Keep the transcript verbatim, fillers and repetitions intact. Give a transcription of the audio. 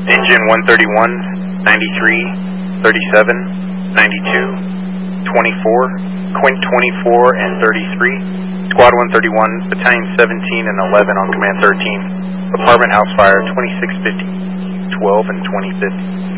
Engine one thirty-one, ninety-three, thirty-seven, ninety-two, twenty-four, Quint twenty-four and thirty-three, Squad one thirty-one, Battalion seventeen and eleven on Command thirteen, Apartment House Fire twenty-six fifty, twelve and twenty fifty.